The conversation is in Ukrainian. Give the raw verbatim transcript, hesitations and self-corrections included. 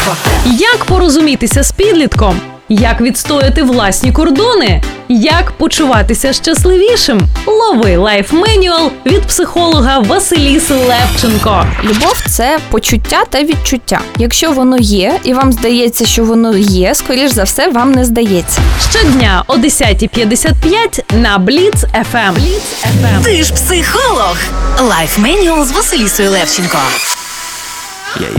Левченко. Як порозумітися з підлітком? Як відстояти власні кордони? Як почуватися щасливішим? Лови лайф-менюал від психолога Василіси Левченко. Любов – це почуття та відчуття. Якщо воно є, і вам здається, що воно є, скоріш за все, вам не здається. Щодня о десята п'ятдесят п'ять на Бліц еф ем. Ти ж психолог. Лайф-менюал з Василісою Левченко.